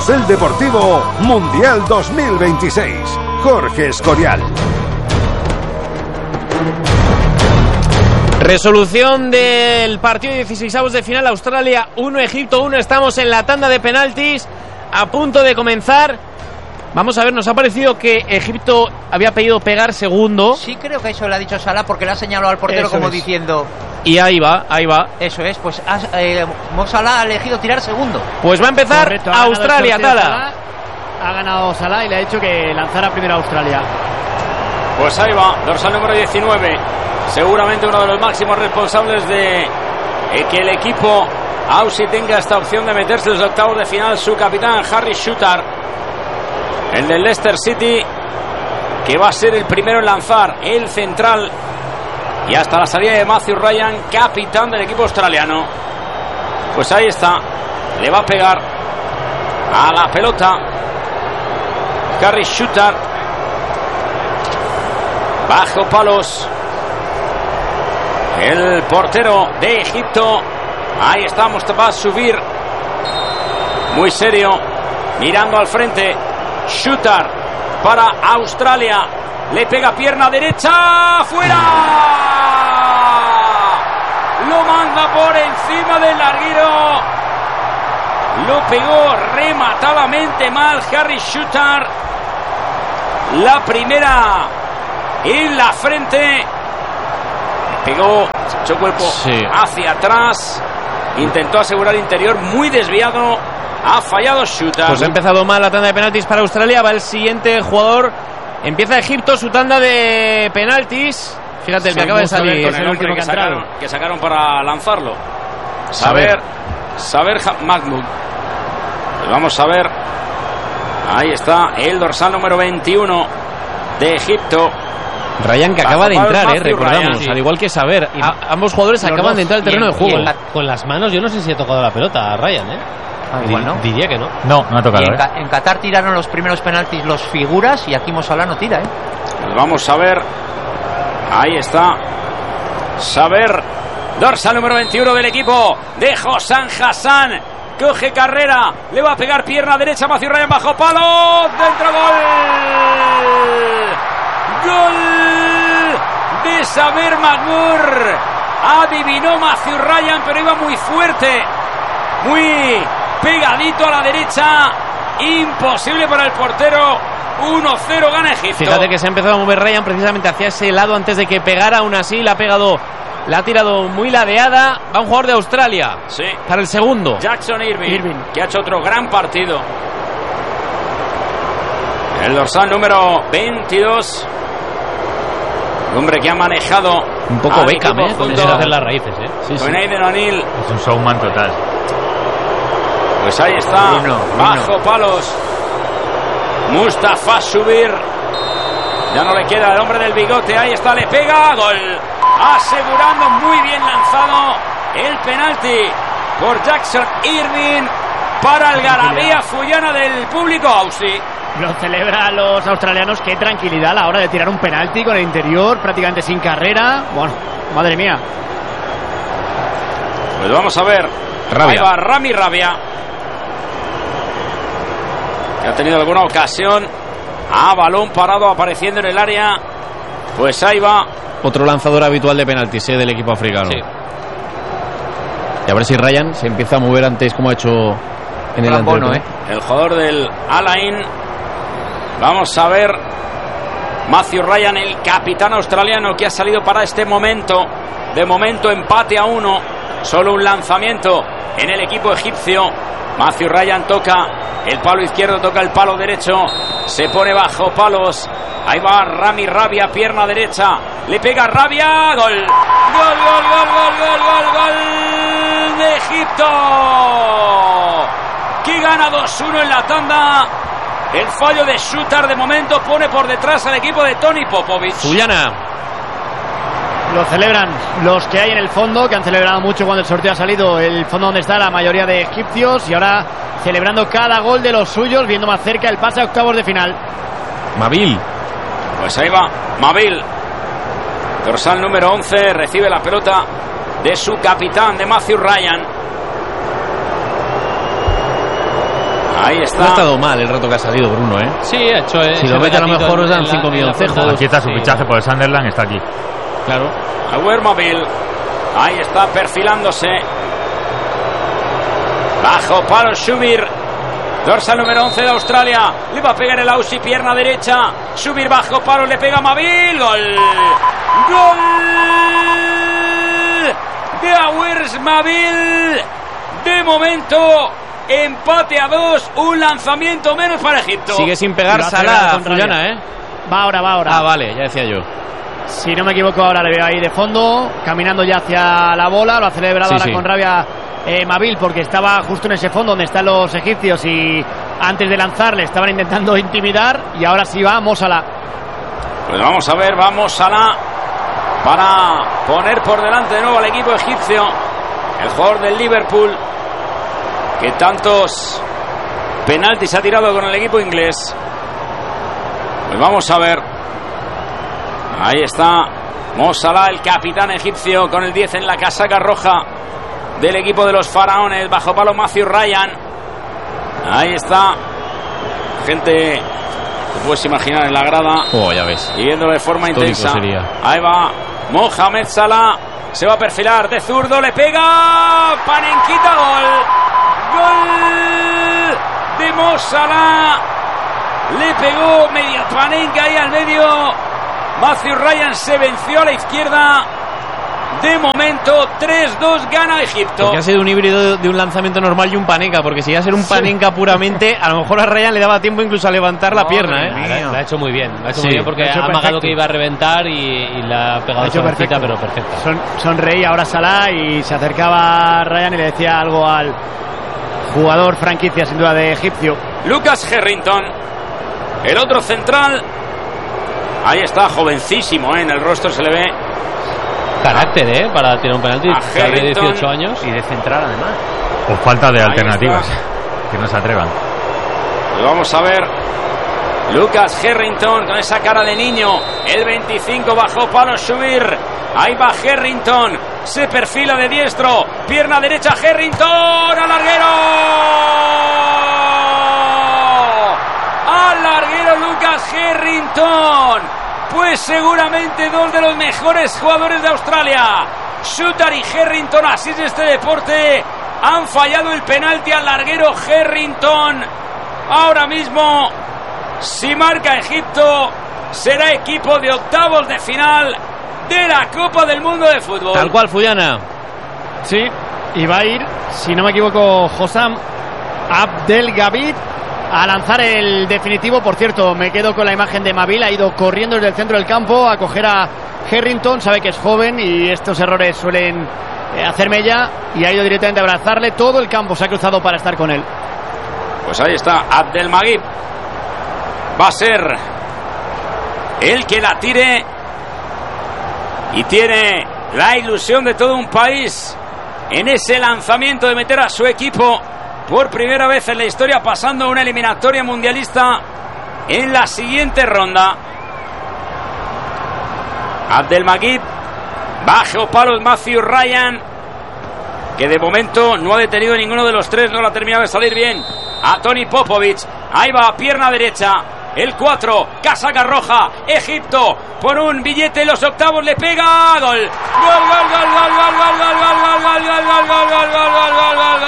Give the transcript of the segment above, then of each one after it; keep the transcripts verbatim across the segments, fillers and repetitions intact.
Carrusel Deportivo Mundial dos mil veintiséis. Jorge Escorial. Resolución del partido de dieciseisavos de final. Australia uno, Egipto uno. Estamos en la tanda de penaltis, a punto de comenzar. Vamos a ver, nos ha parecido que Egipto había pedido pegar segundo. Sí, creo que eso le ha dicho Salah, porque le ha señalado al portero, eso como es. Diciendo... Y ahí va, ahí va. Eso es, pues eh, Mo Salah ha elegido tirar segundo. Pues va a empezar. Correcto, ha Australia, Tala. Ha ganado Salah y le ha dicho que lanzara primero a Australia. Pues ahí va, dorsal número diecinueve. Seguramente uno de los máximos responsables de eh, que el equipo Aussie tenga esta opción de meterse en los octavos de final. Su capitán, Harry Shooter, el del Leicester City, que va a ser el primero en lanzar, el central. Y hasta la salida de Matthew Ryan, capitán del equipo australiano. Pues ahí está, le va a pegar a la pelota Harry Shooter, bajo palos el portero de Egipto. Ahí estamos, va a subir muy serio, mirando al frente. Shooter para Australia, le pega pierna derecha, fuera, lo manda por encima del larguero, lo pegó rematadamente mal Harry Shooter. La primera en la frente, pegó, echó cuerpo sí. hacia atrás, intentó asegurar interior, muy desviado, ha fallado Shooter. Pues ha empezado mal la tanda de penaltis para Australia. Va el siguiente jugador. Empieza Egipto su tanda de penaltis. Fíjate, el que acaba de salir es el último que, que, sacaron, que sacaron para lanzarlo. Saber, Saber Mahmoud. Pues vamos a ver. Ahí está el dorsal número veintiuno de Egipto. Ryan, que acaba de entrar, eh, recordamos, Ryan, sí. al igual que Saber. A, ambos jugadores acaban dos, de entrar al terreno en, de juego. La, con las manos, yo no sé si he tocado la pelota a Ryan, ¿eh? Ah, igual no. Diría que no. No, no ha tocado. En, ¿eh? Ca en Qatar tiraron los primeros penaltis los figuras y aquí Mo Salah no tira, ¿eh? Pues vamos a ver. Ahí está. Saber, dorsal número veintiuno del equipo de Hossam Hassan. Coge carrera, le va a pegar pierna derecha a Matthew Ryan bajo palo. Dentro, gol. Gol de Saber Mahmoud. Adivinó Matthew Ryan, pero iba muy fuerte, muy pegadito a la derecha. Imposible para el portero. uno cero gana Egipto. Fíjate que se ha empezado a mover Ryan precisamente hacia ese lado antes de que pegara. Aún así la ha pegado, la ha tirado muy ladeada. Va un jugador de Australia, sí, para el segundo, Jackson Irving, Irving, que ha hecho otro gran partido. El dorsal número veintidós, hombre que ha manejado un poco Beckham, ¿eh? Con hacer las raíces, ¿eh? Sí, con sí. Aidan O'Neill. Es un showman total. Pues ahí está, uno, bajo uno. palos. Mustafa Subir. Ya no le queda el hombre del bigote. Ahí está, le pega. Gol. Asegurando, muy bien lanzado el penalti por Jackson Irving para el Garabía Fullana del público Aussie. Lo celebran los australianos. Qué tranquilidad a la hora de tirar un penalti con el interior, prácticamente sin carrera. Bueno, madre mía. Pues vamos a ver. Rabia. Ahí va Rami Rabia, que ha tenido alguna ocasión a balón parado apareciendo en el área. Pues ahí va. Otro lanzador habitual de penaltis, ¿eh? Del equipo africano. Sí. Y a ver si Ryan se empieza a mover antes, como ha hecho en el anterior. ¿eh? El jugador del Al-Ain. Vamos a ver. Matthew Ryan, el capitán australiano, que ha salido para este momento. De momento empate a uno. Solo un lanzamiento en el equipo egipcio. Matthew Ryan toca el palo izquierdo, toca el palo derecho, se pone bajo palos. Ahí va Rami Rabia, pierna derecha, le pega Rabia. Gol. Gol, gol, gol, gol, gol, gol, gol de Egipto, que gana dos uno en la tanda. El fallo de Shooter de momento pone por detrás al equipo de Tony Popovic. Fullana. Lo celebran los que hay en el fondo, que han celebrado mucho cuando el sorteo ha salido, el fondo donde está la mayoría de egipcios, y ahora celebrando cada gol de los suyos, viendo más cerca el pase a octavos de final. Mabil. Pues ahí va Mabil, dorsal número once, recibe la pelota de su capitán, de Matthew Ryan. Ahí está. No ha estado mal el rato que ha salido Bruno, ¿eh? Sí, ha hecho. Si lo mete a lo mejor os dan cinco milloncejos. Aquí está su fichaje por el Sunderland, está aquí. Claro. Aguermobile. Ahí está perfilándose. Bajo palo Schubir. Dorsal número once de Australia. Le va a pegar el Aussie, pierna derecha. Schubir bajo palo, le pega Mavil. Gol. Gol de Aguermobile. De momento, empate a dos. Un lanzamiento menos para Egipto. Sigue sin pegar Salah, Fullana, ¿eh? Va ahora, va ahora. Ah, vale, ya decía yo. Si no me equivoco, ahora le veo ahí de fondo, caminando ya hacia la bola. Lo ha celebrado Sí, ahora sí. con rabia eh, Mavil, porque estaba justo en ese fondo donde están los egipcios y antes de lanzar le estaban intentando intimidar. Y ahora sí va Mo Salah. Pues vamos a ver, vamos Salah para poner por delante de nuevo al equipo egipcio. El jugador del Liverpool, que tantos penaltis ha tirado con el equipo inglés. Pues vamos a ver. Ahí está Mo Salah, el capitán egipcio, con el diez en la casaca roja del equipo de los faraones. Bajo palo Matthew Ryan. Ahí está. Gente, te puedes imaginar en la grada. Oh, ya ves. Y viéndolo de forma Histórico intensa. sería. Ahí va Mohamed Salah. Se va a perfilar de zurdo. Le pega. Panenquita. Gol. Gol de Mo Salah. Le pegó media panenca ahí al medio. Matthew Ryan se venció a la izquierda. De momento, tres dos gana Egipto. Porque ha sido un híbrido de un lanzamiento normal y un panenca. Porque si iba a ser un panenca puramente, a lo mejor a Ryan le daba tiempo incluso a levantar la pierna, ¿eh? Lo ha hecho muy bien. Lo ha hecho Sí, muy bien porque lo ha hecho ha amagado perfecto. que iba a reventar y, y la ha pegado Ha hecho suavecita, perfecto. pero perfecta. Son, sonreía ahora Salah y se acercaba a Ryan y le decía algo al jugador franquicia, sin duda, de egipcio. Lucas Harrington, el otro central. Ahí está, jovencísimo, ¿eh? En el rostro se le ve. Carácter, ¿eh? Para tirar un penalti. A Tiene Harrington. dieciocho años. Y de central, además. O falta de Ahí alternativas. está. Que no se atrevan. Pues vamos a ver. Lucas Harrington con esa cara de niño. El veinticinco bajo palo Schubir. Ahí va Harrington. Se perfila de diestro. Pierna derecha Harrington. Al larguero. Al larguero Lucas Harrington. Pues seguramente dos de los mejores jugadores de Australia. Shooter y Harrington, así es este deporte. Han fallado el penalti al larguero Harrington. Ahora mismo, si marca Egipto, será equipo de octavos de final de la Copa del Mundo de Fútbol. Tal cual, Fullana. Sí, y va a ir, si no me equivoco, Hossam Abdelgabir a lanzar el definitivo. Por cierto, me quedo con la imagen de Mavil. Ha ido corriendo desde el centro del campo a coger a Harrington. Sabe que es joven y estos errores suelen eh, hacer mella. Y ha ido directamente a abrazarle. Todo el campo se ha cruzado para estar con él. Pues ahí está, Abdelmagib. Va a ser el que la tire. Y tiene la ilusión de todo un país en ese lanzamiento de meter a su equipo por primera vez en la historia, pasando a una eliminatoria mundialista en la siguiente ronda. Abdelmagib, bajo palos Matthew Ryan, que de momento no ha detenido ninguno de los tres, no lo ha terminado de salir bien. A Tony Popovic, ahí va, pierna derecha, el cuatro, casaca roja, Egipto, por un billete en los octavos, le pega, gol, gol, gol, gol, gol, gol, gol, gol, gol, gol, gol, gol, gol, gol, gol, gol, gol, gol,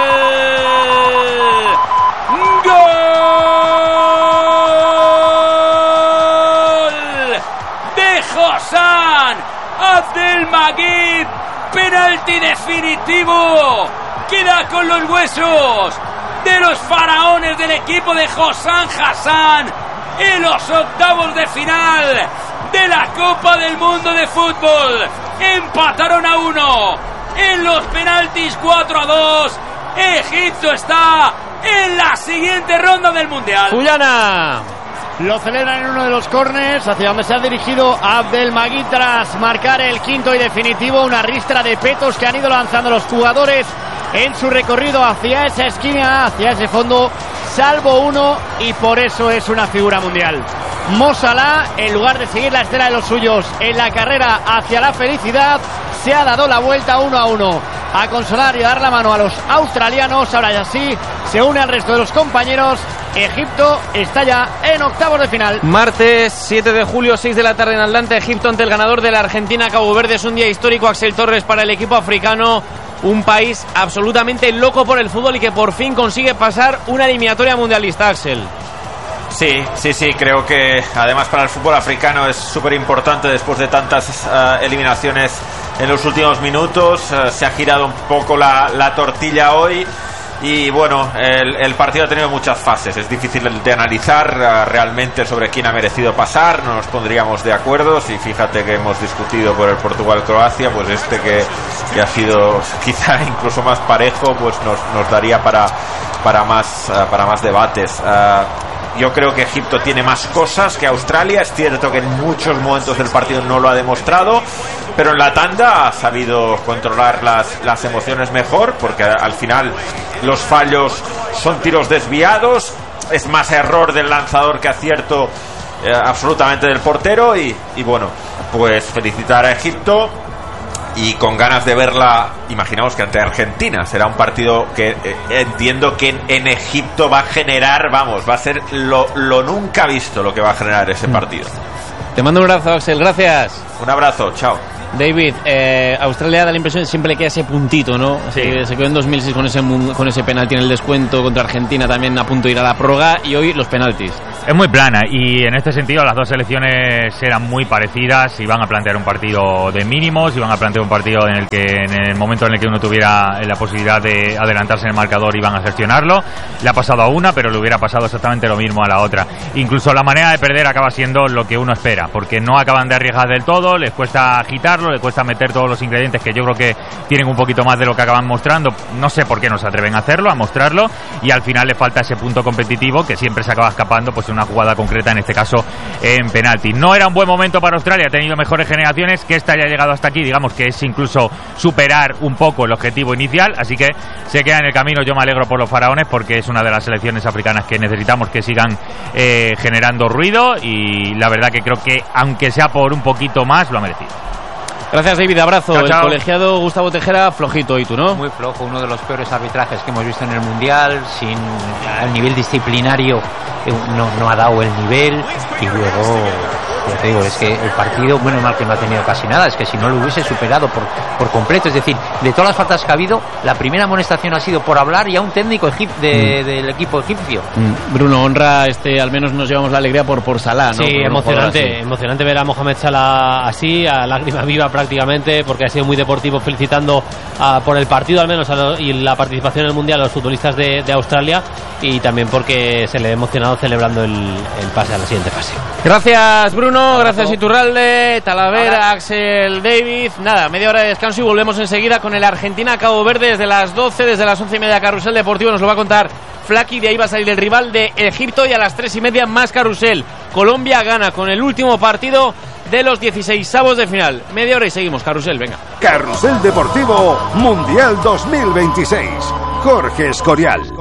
gol de Hossam Abdelmagib, penalti definitivo, queda con los huesos de los faraones del equipo de Hossam Hassan en los octavos de final de la Copa del Mundo de Fútbol. Empataron a uno en los penaltis, cuatro a dos. Egipto está en la siguiente ronda del Mundial. Fullana. Lo celebran en uno de los córners hacia donde se ha dirigido Abdelmagib tras marcar el quinto y definitivo. Una ristra de petos que han ido lanzando los jugadores en su recorrido hacia esa esquina, hacia ese fondo, salvo uno, y por eso es una figura mundial. Mo Salah, en lugar de seguir la estela de los suyos en la carrera hacia la felicidad, se ha dado la vuelta uno a uno. a consolar y a dar la mano a los australianos. Ahora ya sí, se une al resto de los compañeros. Egipto está ya en octavos de final. Martes siete de julio, seis de la tarde en Atlanta, Egipto ante el ganador de la Argentina, Cabo Verde. Es un día histórico, Axel Torres, para el equipo africano. Un país absolutamente loco por el fútbol y que por fin consigue pasar una eliminatoria mundialista, Axel. Sí, sí, sí, creo que además para el fútbol africano es súper importante después de tantas uh, eliminaciones en los últimos minutos. Uh, se ha girado un poco la, la tortilla hoy y bueno, el, el partido ha tenido muchas fases. Es difícil de analizar uh, realmente sobre quién ha merecido pasar. No nos pondríamos de acuerdo. Si fíjate que hemos discutido por el Portugal-Croacia, pues este que, que ha sido quizá incluso más parejo, pues nos, nos daría para, para, más, uh, para más debates. Uh, Yo creo que Egipto tiene más cosas que Australia. Es cierto que en muchos momentos del partido no lo ha demostrado, pero en la tanda ha sabido controlar las, las emociones mejor, porque al final los fallos son tiros desviados. Es más error del lanzador que acierto eh, absolutamente del portero. Y, y bueno, pues felicitar a Egipto. Y con ganas de verla, imaginamos que ante Argentina será un partido que eh, entiendo que en, en Egipto va a generar, vamos, va a ser lo, lo nunca visto lo que va a generar ese partido. Te mando un abrazo, Axel, gracias. Un abrazo, chao. David, eh, Australia da la impresión de siempre le queda ese puntito, ¿no? Sí. Eh, se quedó en dos mil seis con ese, con ese penalti en el descuento contra Argentina, también a punto de ir a la prórroga, y hoy los penaltis. Es muy plana y en este sentido las dos selecciones eran muy parecidas. Iban a plantear un partido de mínimos, iban a plantear un partido en el que en el momento en el que uno tuviera la posibilidad de adelantarse en el marcador iban a gestionarlo. Le ha pasado a una, pero le hubiera pasado exactamente lo mismo a la otra. Incluso la manera de perder acaba siendo lo que uno espera, porque no acaban de arriesgar del todo, les cuesta agitarlo, les cuesta meter todos los ingredientes que yo creo que tienen un poquito más de lo que acaban mostrando. No sé por qué no se atreven a hacerlo, a mostrarlo, y al final les falta ese punto competitivo que siempre se acaba escapando pues en una jugada concreta, en este caso en penalti. No era un buen momento para Australia, ha tenido mejores generaciones, que esta haya llegado hasta aquí, digamos que es incluso superar un poco el objetivo inicial, así que se queda en el camino. Yo me alegro por los faraones porque es una de las selecciones africanas que necesitamos que sigan eh, generando ruido, y la verdad que creo que aunque sea por un poquito más lo ha merecido. Gracias, David, abrazo. Chao, chao. El colegiado Gustavo Tejera, flojito, ¿y tú, no? Muy flojo, uno de los peores arbitrajes que hemos visto en el Mundial, sin el nivel disciplinario no, no ha dado el nivel, y luego, ya te digo, es que el partido, bueno, mal que no ha tenido casi nada, es que si no lo hubiese superado por, por completo, es decir, de todas las faltas que ha habido, la primera amonestación ha sido por hablar y a un técnico egip de, mm. del equipo egipcio. Mm. Bruno, honra, este, al menos nos llevamos la alegría por, por Salah, ¿no? Sí, por emocionante, emocionante ver a Mohamed Salah así, a lágrima viva prácticamente, porque ha sido muy deportivo, felicitando a, por el partido al menos a lo, y la participación en el Mundial a los futbolistas de, de Australia, y también porque se le ha emocionado celebrando el, el pase a la siguiente fase. Gracias, Bruno, gracias Iturralde, Talavera, Hola. Axel, David. Nada, media hora de descanso y volvemos enseguida con el Argentina-Cabo Verde desde las doce, desde las once y media Carrusel Deportivo, nos lo va a contar Flaky, de ahí va a salir el rival de Egipto, y a las tres y media más Carrusel. Colombia gana con el último partido de los dieciseisavos de final. Media hora y seguimos, Carrusel, venga. Carrusel Deportivo Mundial dos mil veintiséis. Jorge Escorial.